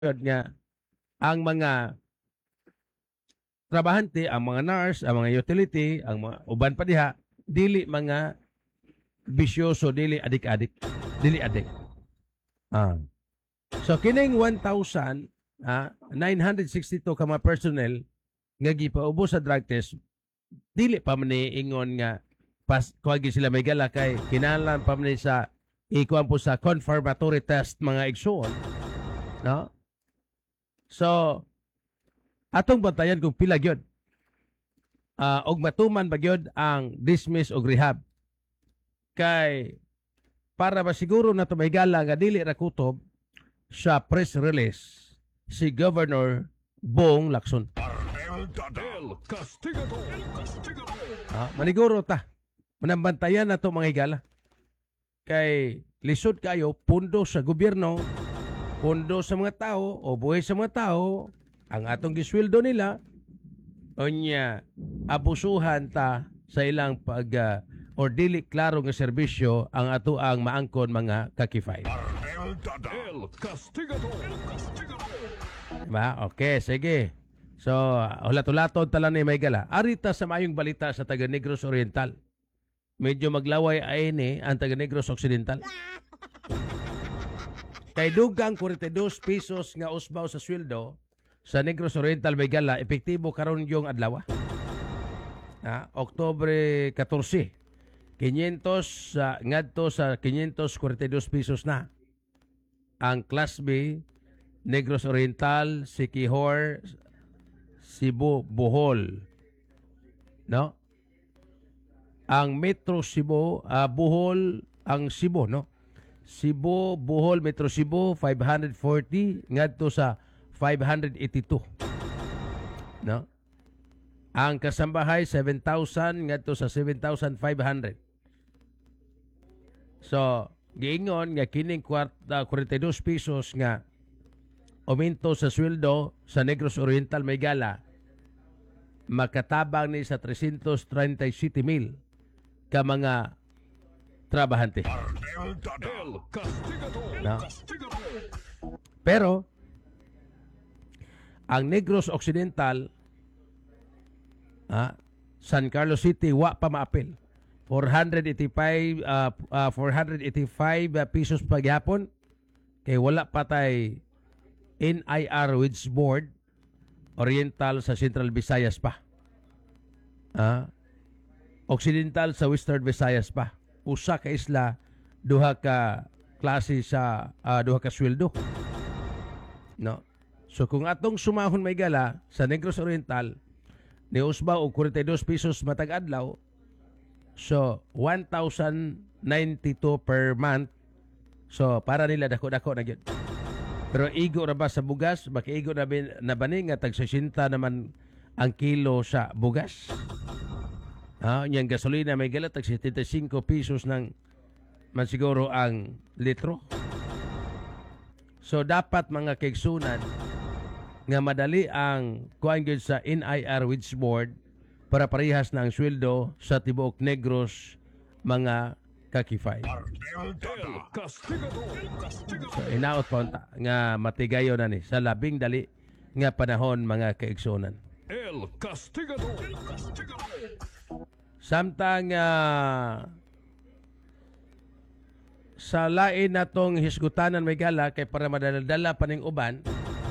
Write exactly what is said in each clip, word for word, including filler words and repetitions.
nga ang mga trabahante, ang mga nurse, ang mga utility, ang mga uban pa diha, dili mga bisyoso, dili adik-adik, dili adik. Ah. So kining one thousand ah, nine hundred sixty-two ka mga personnel nga gipaubos sa drug test, dili pa man ni ingon nga pas kuwagi sila may gala kay kinahanglan pa man ni sa ikuan po sa confirmatory test mga igsoon, no? So atong bantayan kung pila gyud ah og matuman ba gyud ang dismiss og rehab kay para ba siguro na may gala nga dili ra kutob sa press release si Governor Bong Lacson. Ah, maniguro ta. Manambantayan na to mga higala. Kay lisod kayo, pundo sa gobyerno, pundo sa mga tao, o buhay sa mga tao, ang atong gisweldo nila, o niya, abusuhan ta sa ilang pag, uh, or dili klaro nga serbisyo ang ato ang maangkon mga kakifay. Diba? Okay, sige. So, ulat-ulatod tala ni may gala. Arita sa mayong balita sa taga Negros Oriental. Medyo maglaway ay ni ang taga Negros Occidental. Kay dugang forty-two pesos nga usbaw sa sweldo sa Negros Oriental may gala, epektibo karon yung adlaw. Ah, Oktubre fourteen. quinientos uh, ngadto sa quinientos forty-two pesos na. Ang Class B, Negros Oriental, Siquijor, Cebu, Bohol. No? Ang Metro Cebu, uh, Bohol, ang Cebu, no? Cebu, Bohol, Metro Cebu, five hundred forty, ngadto sa five hundred eighty-two. No? Ang Kasambahay, seven thousand, ngadto sa seven thousand five hundred. So, giingon nga kining forty-two pesos nga aumento sa sweldo sa Negros Oriental may gala makatabang ni sa three hundred thirty-seven mil ka mga trabahante. No? Pero ang Negros Occidental, ah, San Carlos City, wa pa maapil. four hundred eighty-five uh, uh, four hundred eighty-five uh, pesos paghapon kay wala patay N I R Wage Board Oriental sa Central Visayas pa. Ah, Occidental sa Western Visayas pa. Usa ka isla, duha ka klase sa uh, duha ka sweldo. No. So kung atong sumahon may gala sa Negros Oriental ni usba og forty-two pesos matag adlaw, so one thousand ninety-two per month. So para nila dako-dako na gyud. Pero igo ra ba sa bugas? Makiigo na, bin, na ba ni nga tag sixty naman ang kilo sa bugas? Ah, yang gasolina may gala tag seventy-five pesos ng man siguro ang litro. So dapat mga kaigsunan nga madali ang kuan gyud sa N I R Wage Board para parehas na ang sweldo sa tibuok Negros mga kakifay. So inaot po nga matigayo na ni sa labing dali nga panahon mga kaigsunan. El Castigador. Samtang uh, sa lain na tong hisgutanan may gala kay para madaladala pa ning uban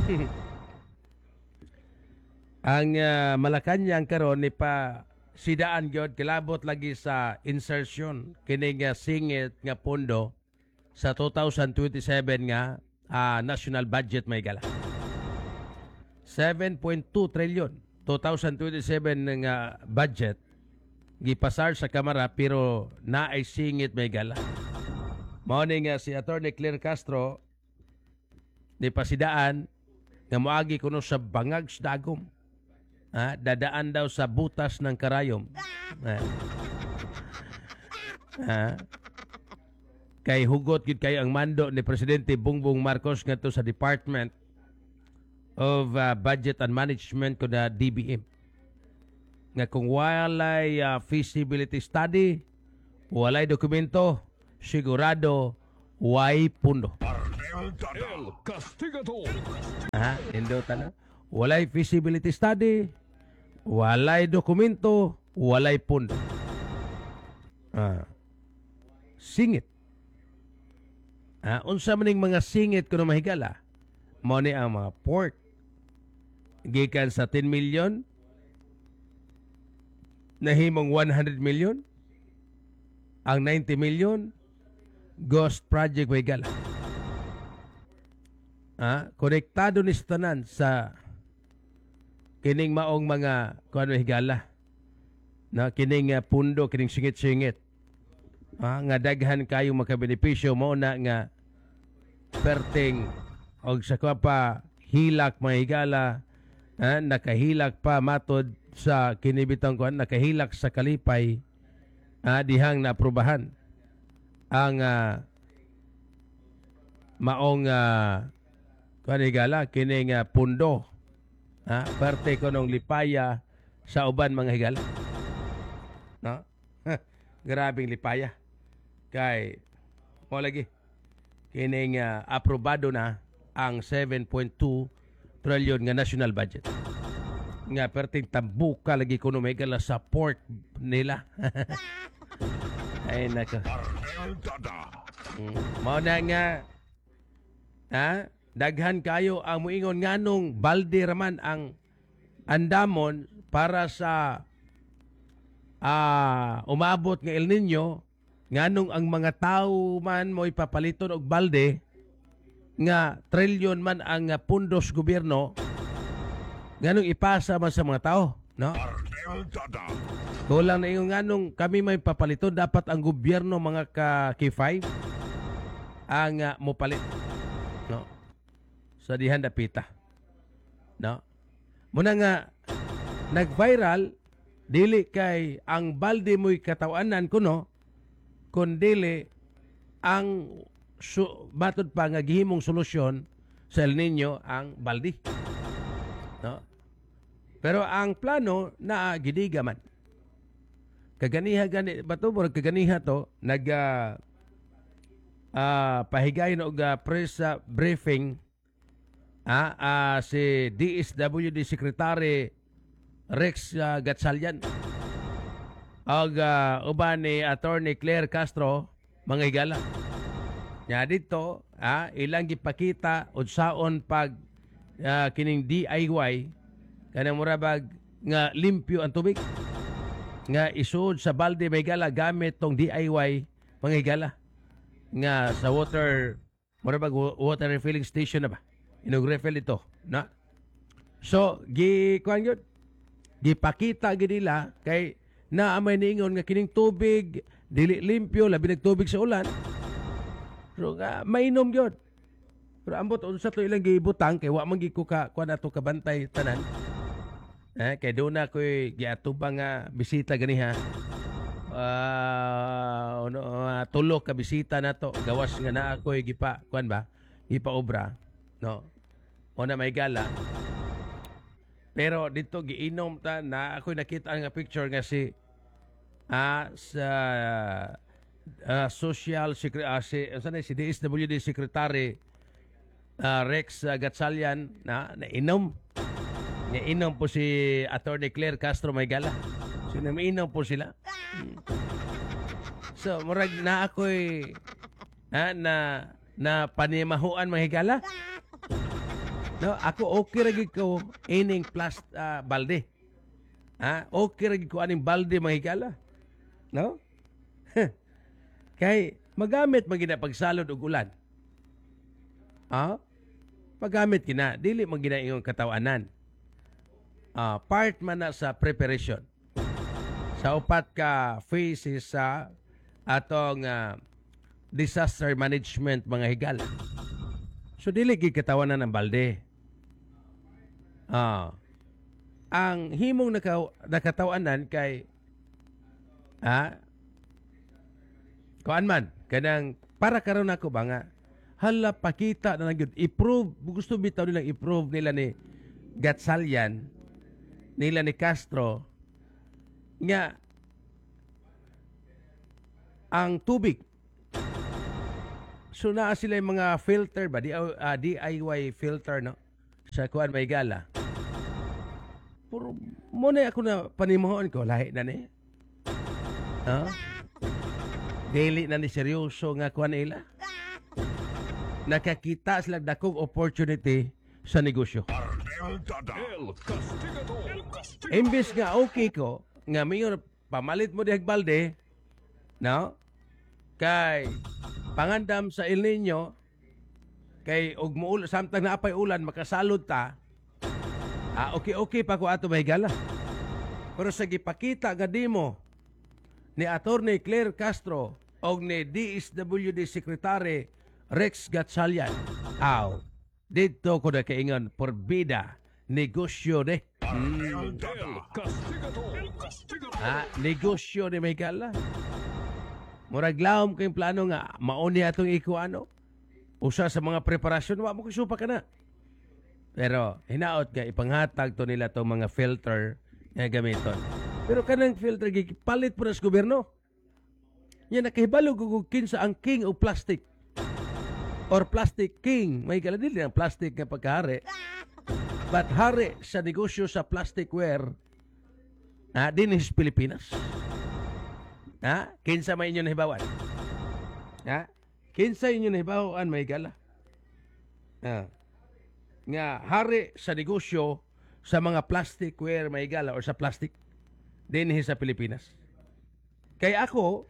ang uh, Malacanang karon ni pa sidaan gyud kilabot lagi sa insertion kini nga singit nga pondo sa twenty twenty-seven nga uh, national budget may gala. seven point two trillion twenty twenty-seven nga budget gipasar sa Kamara pero naay singit may gala. Mao ni nga si Attorney Claire Castro ni pasidaan nga moagi kuno sa bangag sa dagom. Ah, dadaan daw sa butas ng karayom. Ah. Ah. Kay hugot gid kay ang mando ni Presidente Bongbong Marcos ngadto sa Department of uh, Budget and Management ko na D B M. Nga kung walay uh, feasibility study, walay dokumento, sigurado way pundo. El Castigador. Ha? Indo tala. Walay feasibility study, walay dokumento, walay pondo. Ah. Singit. Ah, unsa maning mga singit kuno mahigala? Mao ni ang mga pork. Gikan sa ten million nahimong one hundred million. Ang ninety million Ghost Project mahigala. Ah, konektado ni tanan sa kining maong mga kuno higala. Na kining uh, pundo, kining singit-singit. Ah, nga daghan kayo makabenepisyo mo na nga perting og sa kwa pa hilak mahigala, ah, nakahilak pa matod sa kinibitang kuan, nakahilak sa kalipay, ah, dihang naaprubahan ang uh, maong uh, kuan higala kining uh, pundo, ah, parte ko nung lipaya sa uban mga higala. No? Grabing lipaya. Kay mo lagi kining uh, aprobado na ang seven point two trillion nga national budget. Nga perting tambuka lagi kuno may gala support nila. Ay nako. Mm. Mao na nga ha, daghan kayo ang muingon nganong balde raman ang andamon para sa ah, umabot nga El Nino, nganong ang mga tao man mo ipapaliton og balde nga trilyon man ang uh, pundos gobyerno, nganong ipasa man sa mga tao, no? Kulang na yung nganong kami may papaliton, dapat ang gobyerno mga ka K five ang uh, mopalit, no? Sa dihan dapita, no? Muna nga nag-viral dili kay ang balde mo'y katawanan kuno, kundili ang su, batod pa nga gihimong solusyon sa El Nino ang balde. No? Pero ang plano na gidiga man. Kaganiha gani bato mo kaganiha to nag uh, uh, pahigayon og uh, press uh, briefing ah uh, si D S W D Secretary Rex uh, Gatchalian og uh, uban ni Attorney Claire Castro mga higala. Nya dito ah, ilang gipakita unsaon pag uh, kining D I Y kanang murabag nga limpyo ang tubig nga isud sa balde may higala gamit tong D I Y mga higala nga sa water murabag water refilling station na ba inog refill ito na. So gi kuan gyud gipakita gid nila kay naamay niingon nga kining tubig dili limpyo labi nagtubig sa ulan. So nga mainom gyud. Pero ambot unsa to ilang gibutang kay wa man gid ko ka kuan ato kabantay tanan. Eh kay do na koy giatubang nga bisita ganiha. Ah uh, no, uh, tulo ka bisita nato gawas nga naa koy gipa kuan ba gipa obra no. Ona may gala. Pero dito giinom ta na ako nakita nga picture nga si ah, sa uh, social secretary uh, si, uh, si D S W D Secretary uh, Rex uh, Gatchalian na nainom. Nainom po si Attorney Claire Castro Maygala. So namiinom po sila. Hmm. So murag na ako'y ah, na na panimahuan mahigala. No, ako okay ra gid ko ining plus uh, balde. Ha? Okay ra gid ko aning balde mahigala. No? Kay magamit magina pagsalod og ulan. Ah? Pagamit kina dili magina ingong katawanan. Ah, part man na sa preparation. Sa upat ka phases sa atong uh, disaster management mga higala. So dili gid katawanan ng balde. Ah, ang himong naka, nakatawanan kay ah, kuan man kanang para karon nako ba nga hala pakita na gyud i-prove gusto bitaw nilang i-prove nila ni Gatchalian nila ni Castro nga ang tubig So naa sila yung mga filter ba? D I Y filter, no? Sa kuan may gala. Puro mo na ako na panimuhon ko. Lahi na ni. Ha? Daily na ni seryoso nga kuan nila. Nakakita sila dakong opportunity sa negosyo. El Castigador. El Castigador. Imbis nga okay ko, nga mayor pamalit mo dihag balde, no? Kay pangandam sa El Nino, kay og muul samtang naapay ulan makasalod ta. Ah, okay okay pa ko ato mahigala. Pero sa gipakita nga dimo ni Attorney Claire Castro og ni D S W D Secretary Rex Gatchalian, aw, dito ko na kaingon porbida negosyo de. Mm. El Castigador. El Castigador. Ah, negosyo ni mahigala. Murag lawom kayong plano nga mauni atong ikuano. Usa sa mga preparasyon wa mo kisupa ka na. Pero hinaot ka ipanghatag to nila tong mga filter nga gamiton. Pero kanang filter gipalit po na sa gobyerno. Yan nakahibalo gugug kinsa ang king o plastic. Or plastic king. May kaladili ang plastic nga pagkahari. But hari sa negosyo sa plasticware ah, din is Pilipinas. Ha? Kinsa may inyo nahibawan? Ha? Kinsa inyo nahibawan may gala? Ha? Nga hari sa negosyo sa mga plasticware may gala or sa plastic din sa Pilipinas. Kaya ako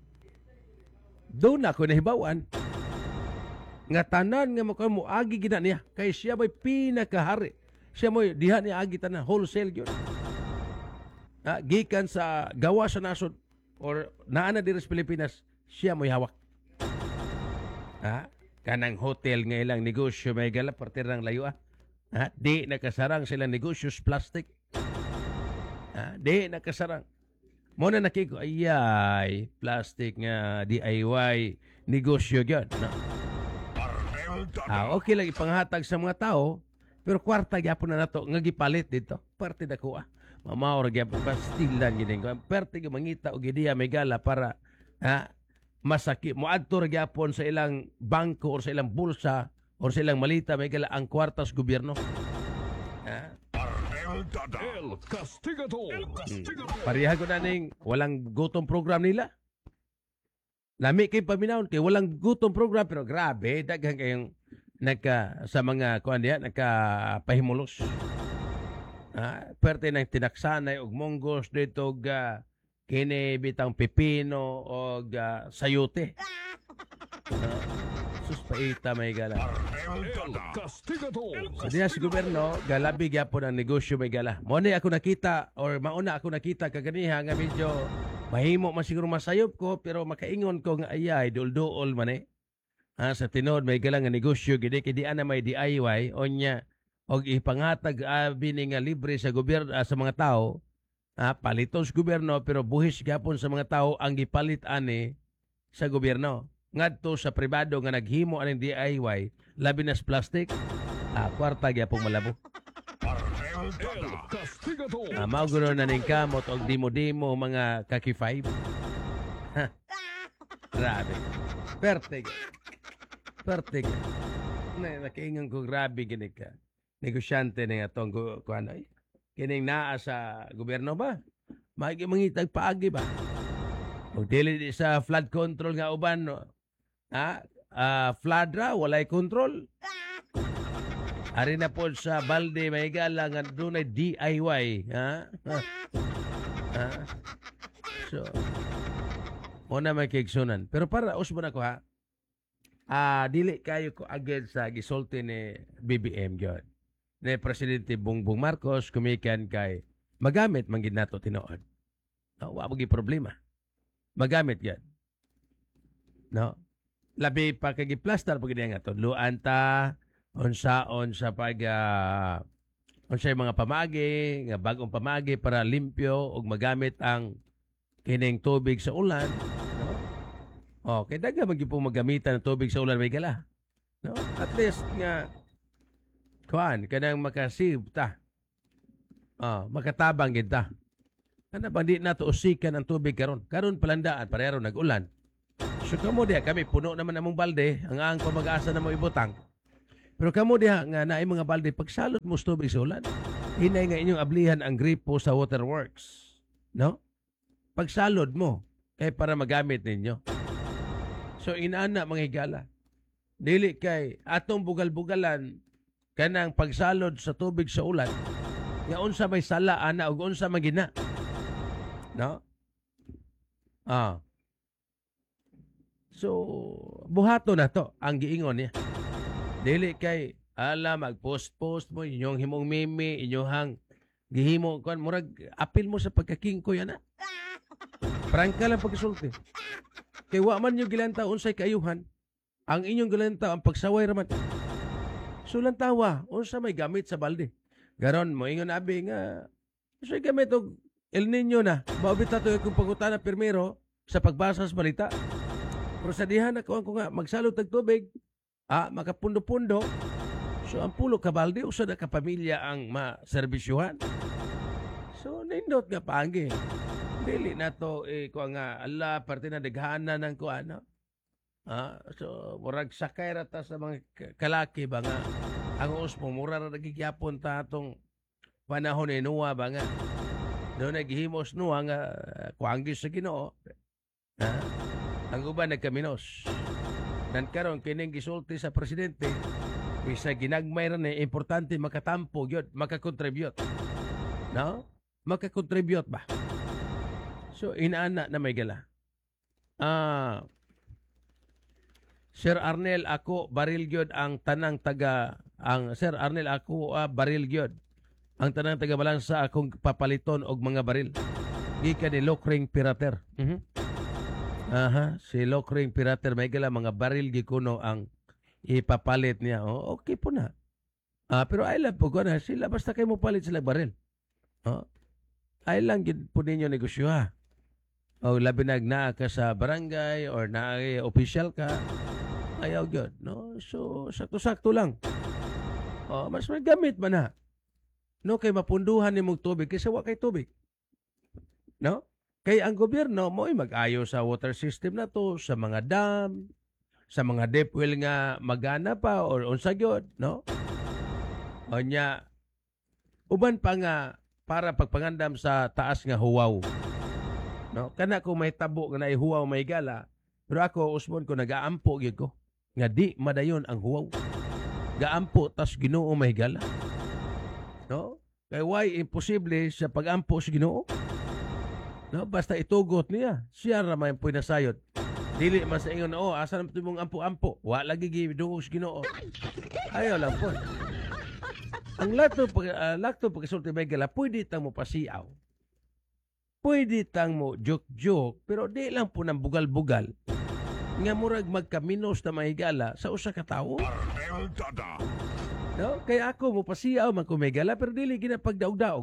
doon ako nahibawan nga tanan nga mo mo agi gina niya kay siya may pinakahari. Siya mo diha niya agi tanan wholesale gyud. Ha? Gikan sa gawa sa nasod or naana diri sa Pilipinas, siya mo'y hawak. Ha? Kanang hotel nga ilang negosyo may gala, partirang layo ah. Ha? Di nakasarang silang negosyo sa plastic. Ha? Di nakasarang. Muna nakiko, ayay, plastic nga D I Y negosyo yun. No? Ah, okay lang ipanghatag sa mga tao, pero kwarta gyapon na nato nga gipalit dito. Parte dako ah. Mamaor gyapon pastilan gid ko. Parte gyud mangita og ideya may gala para ha masaki moadto gyapon sa ilang bangko or sa ilang bulsa or sa ilang malita may gala ang kwartas gobyerno. Ha? El Castigador. El Castigador. Hmm. Pareha ko na ning walang gutom program nila. Lami kay paminawon kay walang gutom program pero grabe daghang kayong nagka sa mga kuan diha nagka-pahimulos. Ah, perte ng tinaksanay og monggos dito ga kini bitang pepino og uh, sayote. Uh, sus paita may gala. El Castigador. Sa diha sa gobyerno galabi gyapon ang negosyo may gala. Mo ni ako nakita or mauna ako nakita kaganiha nga medyo mahimo man siguro masayop ko pero makaingon ko nga ayay dul-duol man eh. Ha, sa tinod may gala nga negosyo gid kay di ana may D I Y onya og ipanghatag abi uh, nga libre sa gobyerno uh, sa mga tao ah, paliton sa gobyerno pero buhis gyapon sa mga tao ang gipalit ani sa gobyerno ngadto sa pribado nga naghimo aning D I Y labi na sa plastic ah, kwarta gyapon malabo. El Castigador. Ah, mao guro na ning kamot og dimo-dimo mga kaki five. Grabe. Pertig. Pertig. Na nakaingon ko grabe gini ka. Negosyante na nga itong kuhan ay. Kining naa sa gobyerno ba? Magi mangitag paagi ba? O dili di sa flood control nga uban no. Ha? Uh, flood ra walay control. Ari na po sa balde may gala nga dunay D I Y, ha? Ha? Ha? So una may kigsunan. Pero para usbo na ko ha. Ah, uh, dili kayo ko against sa gisulti ni B B M gyud. Ni Presidente Bongbong Marcos kumikan kay magamit man gid nato tinuod. No, wa mo gi problema. Magamit yan. No? Labi pa kay giplaster pag nga tudluan ta unsaon sa pag uh, unsay mga pamagi nga bagong pamagi para limpyo ug magamit ang kining tubig sa ulan. No? Oh, kay daghan man gyud po magamitan ng tubig sa ulan may gala. No? At least nga kuan kanang makasib ta. Ah, makatabang gid ta. Kana ba di nato usikan ang tubig karon? Karon palandaan pareharo nag-ulan. So kamo diha kami puno naman namong balde, ang ang pa mag-asa na mo ibutang. Pero kamo diha nga naay mga balde pagsalot mo sa tubig sa ulan. Hinay nga inyong ablihan ang gripo sa waterworks, no? Pagsalod mo kay para magamit ninyo. So inaana mga higala. Dili kay atong bugal-bugalan kanang pagsalod sa tubig sa ulan. Nga unsa may sala ana ug unsa magina. No? Ah. So, buhato na to ang giingon niya. Dili kay ala mag-post-post mo inyong himong meme, inyong gihimo kon murag apil mo sa pagkakingkoy ana. Prangka lang pagsulti. Kay wa man yung gilanta unsay kaayuhan. Ang inyong gilanta ang pagsaway raman. Sulantawa, unsa may gamit sa balde. Garon mo ingon abi nga unsay gamit og El Niño na. Maubit na to kung pangutana pirmero sa pagbasa sa balita. Pero sa dihan ako ko nga magsalot og tubig, ah makapundo-pundo. So ang pulo ka balde usa na ka pamilya ang maserbisyuhan. So nindot nga paagi. Dili na to eh ko nga ala parte na daghana ng ko ano. Ah, so murag sakay rata sa mga kalaki ba nga ang usmo mura ra nagigyapon ta atong panahon ni Noah ba nga. Doon naghihimos Noah nga kuanggis sa Ginoo. Ah, ang uban nagkaminos. Dan karon kining gisulti sa presidente bisa ginagmay ra ni importante makatampo gyud, makakontribute. No? Makakontribute ba? So inaana na may gala. Ah Sir Arnel ako baril gyud ang tanang taga ang Sir Arnel ako uh, baril gyud ang tanang taga balansa akong papaliton og mga baril gikan ni Lokring Pirater. Mhm. Aha, si Lokring Pirater may gala mga baril gikuno ang ipapalit niya. Oh, okay po na. Ah, pero ay lang po ko na sila basta kay mo palit sila baril. Oh. Ay lang gid po ninyo negosyo ha. O labi nagnaa ka sa barangay or na official ka. Ayaw yun, no? So, sakto-sakto lang. Oh, mas may gamit man na. No, kay mapunduhan ni mong tubig kaysa wa kay tubig. No? Kay ang gobyerno mo ay mag-ayo sa water system na to, sa mga dam, sa mga deep well nga magana pa or unsa gyud, no? O nya, uban pa nga para pagpangandam sa taas nga huwaw. No? Kana ko may tabo nga na huwaw may gala, pero ako usbon ko nagaampo gyud ko nga di madayon ang huwaw. Gaampo tas Ginoo may gala. No? Kay why imposible sa pagampo sa Ginoo? No, basta itugot niya. Siya ra may pinasayod. Dili man sa ingon, oh, asa naman mong ampo-ampo? Wa lagi gidugo sa Ginoo. Ayaw lang po. Ang lato pag uh, lato pagsulti may gala, pwede tang mo pasiaw. Pwede tang mo joke-joke, pero di lang po nang bugal-bugal. Nga murag magkaminos na mahigala sa usa ka tawo. No? Kaya ako mo pasiyaw man ko mahigala pero dili ginapagdaog-daog.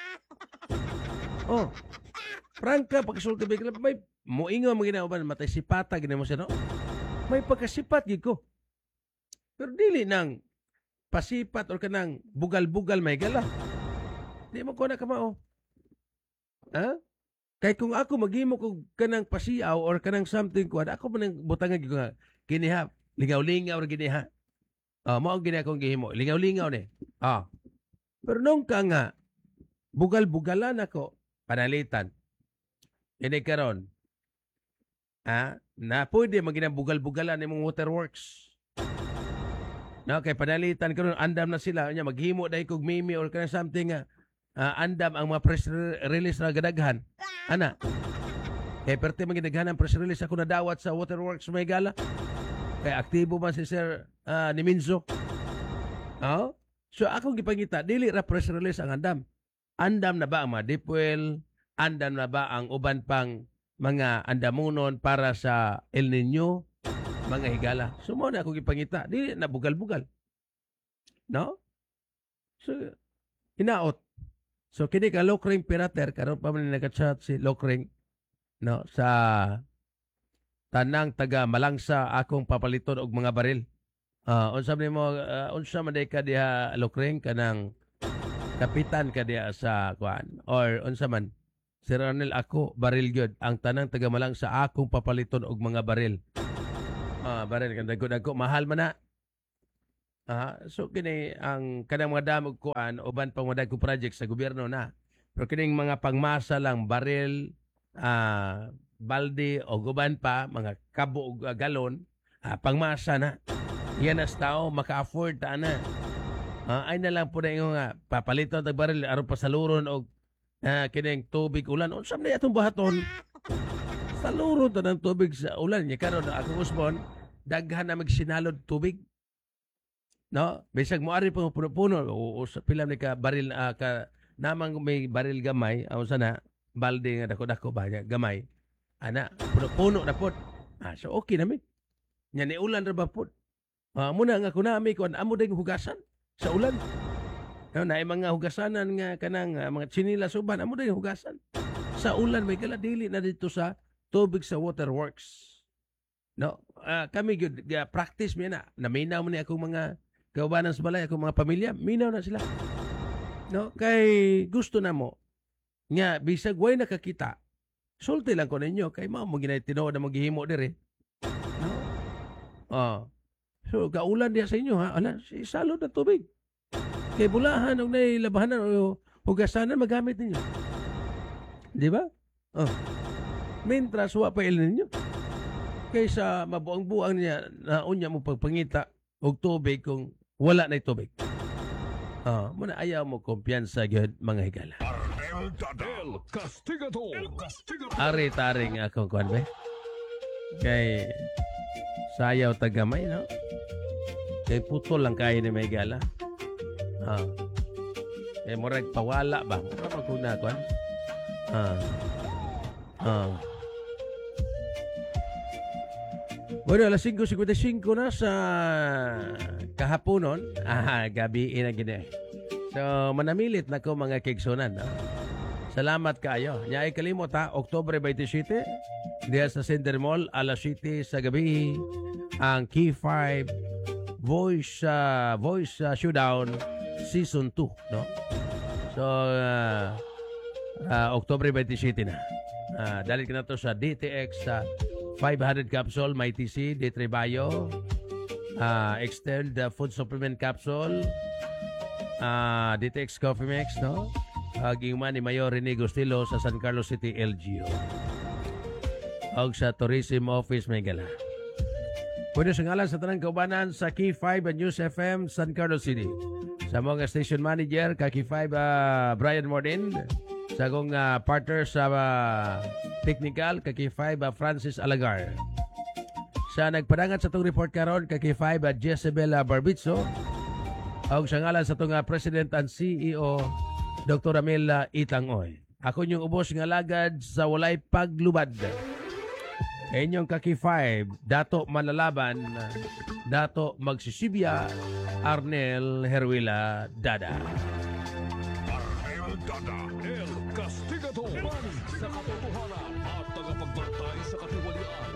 Oh. Prangka pagsulti may gala may moingon mo ginauban matay sipata gina mo siya no. May pagkasipat gid ko. Pero dili nang pasipat or kanang bugal-bugal mahigala. Di mo ko na kamao. Ha? Kay kung ako maghimo ko kanang pasiaw or kanang something kuan, ako man nang butangan gyud nga kiniha, lingaw-lingaw ra giniha. Ah, mao gini akong gihimo, lingaw-lingaw ni. Ah. Pero nung ka nga bugal-bugalan ako panalitan. Ini karon. Ah, na pwede maginang bugal-bugalan imong waterworks. Na kay panalitan karon andam na sila nya maghimo dai kog meme or kanang something nga uh, andam ang mga press release na gadaghan. Ana. Kaya perte magidaghan ang press release ako nadawat sa Waterworks may gala. Kaya aktibo man si Sir uh, Niminzo. Oh? So akong gipangita, dili ra press release ang andam. Andam na ba ang mga deep well? Andam na ba ang uban pang mga andamunon para sa El Niño? Mga higala. So mo na akong gipangita, dili na bugal-bugal. No? So, hinaot. So kini ka Lokring Pirater karon pa man nagchat si Lokring no sa tanang taga Malangsa akong papaliton og mga baril. Ah uh, unsa nimo uh, unsa man day ka diha Lokring kanang kapitan ka diha sa kuan or unsa man Sir Arnel, ako, baril gyud. Ang tanang tagamalang sa akong papaliton og mga baril. Ah, baril, kandag-dago, mahal man na. Ah, so kini ang kanang mga damog kuan uban pang mga dagko project sa gobyerno na. Pero kining mga pangmasa lang baril, ah, balde o guban pa mga kabo og ah, galon, ah, pangmasa na. Yan as tao maka-afford ta na. Ah, ay na lang po na yung nga papaliton tag baril aron pasaluron og ah, kining tubig ulan. Unsa man atong buhaton? Saluron ta ng tubig sa ulan nya karon ako usbon daghan na magsinalod tubig. No, bisag mo ari pang puno-puno o, o sa pila ni ka baril uh, ka namang may baril gamay aw sana balde nga dako-dako ba nya, gamay. Ana, puno-puno na pod. Ah, so okay na mi. Nya ni ulan ra ba pod. Ah, muna nga kuna mi kon amo ding hugasan sa ulan. No, na mga hugasanan nga kanang uh, mga chinila suban amo ding hugasan. Sa ulan may kala dili na dito sa tubig sa waterworks. No, ah, kami gyud uh, practice mi na. Naminaw mo ni akong mga kaubanan sa balay, akong mga pamilya, minaw na sila. No, kay gusto na mo nga bisag way nakakita. Sulti lang ko ninyo kay mao mo ginay tinuod na maghihimo dire. No? Oh. So kaulan diya sa inyo ha. Ala, si salod na tubig. Kay bulahan og nay labahanan o hugasanan magamit ninyo. Di ba? Oh. Mintras wa pa ilin ninyo. Kaysa mabuang-buang niya na unya mo pagpangita og tubig kung wala na tubig. Ah, muna ayaw mo kumpiyansa gyud mga higala. El Castigador. El Castigador. Ari taring akong kuan be. Kay sayaw tagamay no. Kay putol lang kay ni may higala. Ah. Kay murag pawala ba? Mura maguna kuan. Ah. Ah. Bueno, alas five fifty-five na sa kahaponon. Ah, gabi na gini. So, manamilit na ko mga kigsunan. No? Salamat kayo. Nya ay kalimot ha, Oktubre twenty-seven, diya sa Cinder Mall, alas siyete sa gabi, ang Key five Voice uh, Voice uh, Showdown Season two. No? So, uh, uh, Oktubre twenty-seven na. Uh, dalit ka na to sa D T X sa uh, five hundred capsule, may T C, D three Bio, uh, Extend uh, Food Supplement Capsule, uh, D T X Coffee Mix, no? Uh, Gingman ni Mayor Rene Gustilo sa San Carlos City, L G U. Og sa Tourism Office, may gala. Pwede sa ngalan sa tanang kaubanan sa Key five and News F M, San Carlos City. Sa mga station manager, ka Key five, uh, Brian Mordin. Sa akong uh, partner sa uh, technical, ka Key five, uh, Francis Alagar. Sa nagpadangat sa itong report karon ka Key five, uh, Jezebel uh, Barbitzo. Og sa ngalan sa itong uh, President and C E O, Doctor Amel uh, Itangoy. Ako yung ubos nga lagad sa walay paglubad. Inyong ka Key five, Dato Malalaban, Dato Magsisibya, Arnel Herwila Dada. Arnel Dada. El Castigador. Sa katotohanan at tagapagbantay sa katiwalian.